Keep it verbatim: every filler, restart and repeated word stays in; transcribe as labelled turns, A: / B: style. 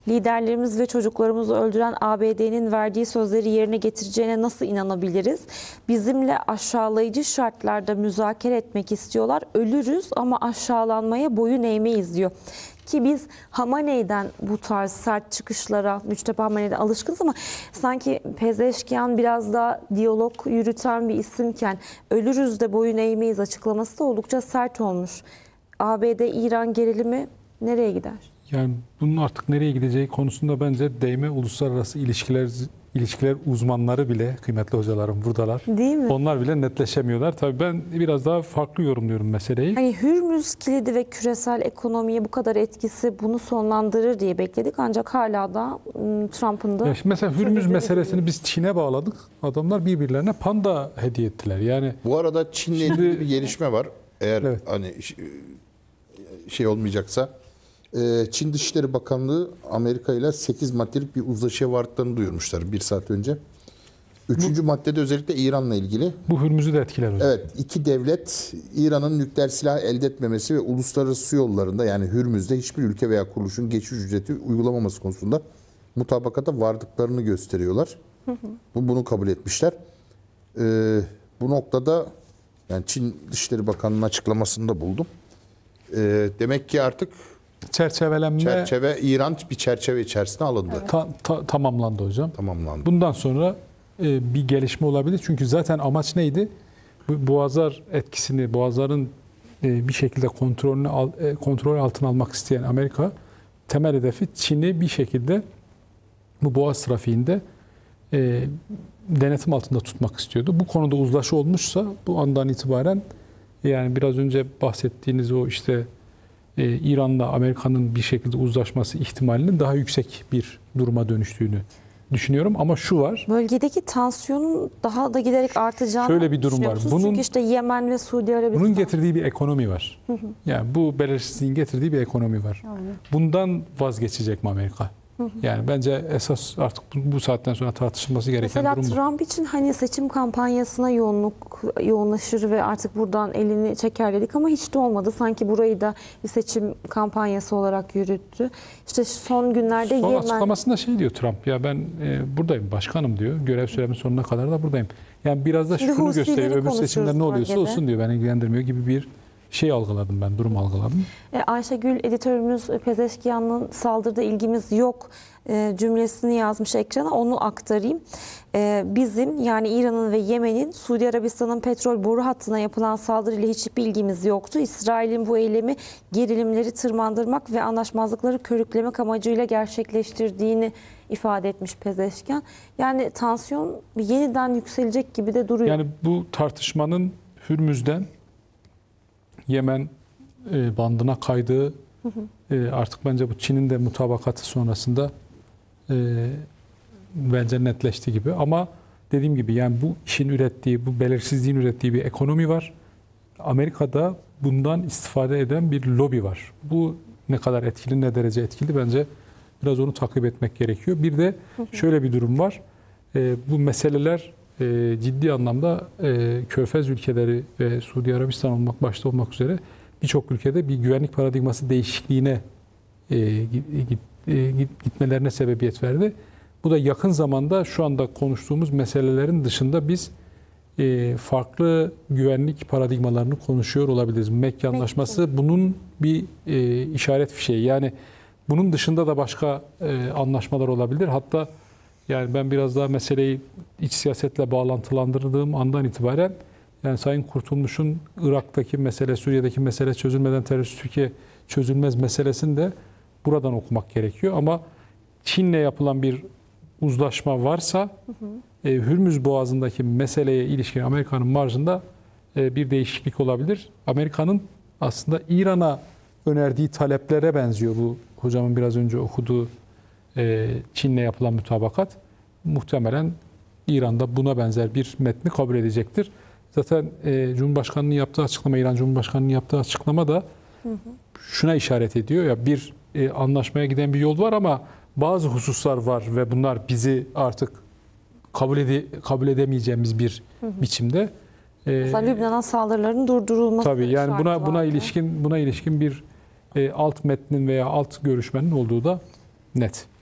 A: Liderlerimiz ve çocuklarımızı öldüren A B D'nin verdiği sözleri yerine getireceğine nasıl inanabiliriz? Bizimle aşağılayıcı şartlarda müzakere etmek istiyorlar. Ölürüz ama aşağılanmaya boyun eğmeyiz diyor. Ki biz Hamaney'den bu tarz sert çıkışlara, Müçteba Hamaney'den alışkınız ama sanki Pezeşkian biraz daha diyalog yürüten bir isimken ölürüz de boyun eğmeyiz açıklaması da oldukça sert olmuş. A B D-İran gerilimi nereye gider?
B: Yani bunun artık nereye gideceği konusunda bence değme uluslararası ilişkiler ilişkiler uzmanları bile, kıymetli hocalarım buradalar.
A: Değil mi?
B: Onlar bile netleşemiyorlar. Tabii ben biraz daha farklı yorumluyorum meseleyi.
A: Hani Hürmüz kilidi ve küresel ekonomiye bu kadar etkisi bunu sonlandırır diye bekledik. Ancak hala da Trump'ın da...
B: Ya mesela Hürmüz meselesini biz Çin'e bağladık. Adamlar birbirlerine panda hediye ettiler. Yani
C: bu arada Çin'le ilgili bir gelişme var. Eğer
B: evet.
C: hani şey olmayacaksa Çin Dışişleri Bakanlığı Amerika ile sekiz maddelik bir uzlaşıya vardıklarını duyurmuşlar bir saat önce. Üçüncü bu, maddede özellikle İran'la ilgili.
B: Bu Hürmüz'ü de etkiler hocam.
C: Evet, iki devlet İran'ın nükleer silah elde etmemesi ve uluslararası su yollarında yani Hürmüz'de hiçbir ülke veya kuruluşun geçiş ücreti uygulamaması konusunda mutabakata vardıklarını gösteriyorlar. Hı hı. Bu bunu kabul etmişler. Ee, bu noktada yani Çin Dışişleri Bakanlığı'nın açıklamasını da buldum. Ee, demek ki artık
B: çerçevelenme
C: çerçeve İran bir çerçeve içerisine alındı.
B: Evet. Ta, ta, tamamlandı hocam.
C: Tamamlandı.
B: Bundan sonra e, bir gelişme olabilir. Çünkü zaten amaç neydi? Bu Boğazlar etkisini, Boğazların e, bir şekilde kontrolünü al, e, kontrol altına almak isteyen Amerika temel hedefi Çin'i bir şekilde bu Boğaz trafiğinde e, denetim altında tutmak istiyordu. Bu konuda uzlaşı olmuşsa bu andan itibaren yani biraz önce bahsettiğiniz o işte Ee, İran'la Amerika'nın bir şekilde uzlaşması ihtimalinin daha yüksek bir duruma dönüştüğünü düşünüyorum. Ama şu var.
A: Bölgedeki tansiyonun daha da giderek artacağını
B: şöyle bir durum var.
A: Bunun, çünkü işte Yemen ve Suudi Arabistan.
B: Bunun getirdiği bir ekonomi var. Hı hı. Yani bu belirsizliğin getirdiği bir ekonomi var. Yani. Bundan vazgeçecek mi Amerika? Hı hı. Yani bence esas artık bu, bu saatten sonra tartışılması gereken
A: Mesela
B: durum bu.
A: Mesela Trump için hani seçim kampanyasına yoğunluk yoğunlaşır ve artık buradan elini çeker dedik ama hiç de olmadı. Sanki burayı da bir seçim kampanyası olarak yürüttü. İşte son günlerde
B: Son
A: Yemen...
B: açıklamasında şey diyor Trump, ya ben e, buradayım başkanım diyor. Görev süremin sonuna kadar da buradayım. Yani biraz da şunu
A: Husileri
B: gösteriyor. Öbür seçimler ne oluyorsa
A: bölgede.
B: olsun diyor. Beni ilgilendirmiyor gibi bir şey algıladım ben, durum algıladım.
A: E, Ayşegül editörümüz Pezeşkian'ın saldırıda ilgimiz yok e, cümlesini yazmış ekrana, onu aktarayım. E, bizim yani İran'ın ve Yemen'in Suudi Arabistan'ın petrol boru hattına yapılan saldırıyla hiçbir ilgimiz yoktu. İsrail'in bu eylemi gerilimleri tırmandırmak ve anlaşmazlıkları körüklemek amacıyla gerçekleştirdiğini ifade etmiş Pezeşkian. Yani tansiyon yeniden yükselecek gibi de duruyor.
B: Yani bu tartışmanın Hürmüz'den Yemen e, bandına kaydığı hı hı. E, artık bence bu Çin'in de mutabakatı sonrasında e, bence netleşti gibi. Ama dediğim gibi yani bu işin ürettiği, bu belirsizliğin ürettiği bir ekonomi var. Amerika'da bundan istifade eden bir lobi var. Bu ne kadar etkili, ne derece etkili bence biraz onu takip etmek gerekiyor. Bir de şöyle bir durum var. E, bu meseleler e, ciddi anlamda e, Körfez ülkeleri ve Suudi Arabistan olmak başta olmak üzere birçok ülkede bir güvenlik paradigması değişikliğine e, git, e, gitmelerine sebebiyet verdi. Bu da yakın zamanda şu anda konuştuğumuz meselelerin dışında biz e, farklı güvenlik paradigmalarını konuşuyor olabiliriz. Mekke Anlaşması bunun bir e, işaret fişeği. Yani bunun dışında da başka e, anlaşmalar olabilir. Hatta yani ben biraz daha meseleyi iç siyasetle bağlantılandırdığım andan itibaren yani Sayın Kurtulmuş'un Irak'taki mesele, Suriye'deki mesele çözülmeden terörist Türkiye çözülmez meselesini de buradan okumak gerekiyor. Ama Çin'le yapılan bir uzlaşma varsa hı hı. E, Hürmüz Boğazı'ndaki meseleye ilişkin Amerika'nın marjında e, bir değişiklik olabilir. Amerika'nın aslında İran'a önerdiği taleplere benziyor bu hocamın biraz önce okuduğu e, Çin'le yapılan mütabakat. Muhtemelen İran'da buna benzer bir metni kabul edecektir. Zaten e, Cumhurbaşkanı'nın yaptığı açıklama, İran Cumhurbaşkanı'nın yaptığı açıklama da hı hı. şuna işaret ediyor. Ya bir e, anlaşmaya giden bir yol var ama bazı hususlar var ve bunlar bizi artık kabul ede kabul edemeyeceğimiz bir hı hı. biçimde. E,
A: Mesela Lübnan'a saldırıların durdurulması.
B: Tabii yani buna buna vardı. ilişkin buna ilişkin bir e, alt metnin veya alt görüşmenin olduğu da Net.